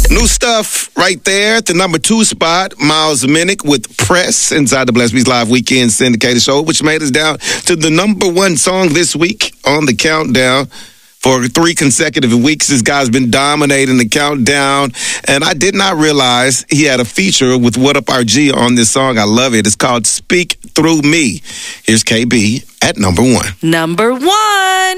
New stuff right there at the number 2 spot. Miles Minnick with Press inside the Blessed Beats Live Weekend Syndicated Show, which made us down to the number 1 song this week on the countdown. For 3 consecutive weeks, this guy's been dominating the countdown. And I did not realize he had a feature with What Up RG on this song. I love it. It's called Speak Through Me. Here's KB at number 1. Number 1.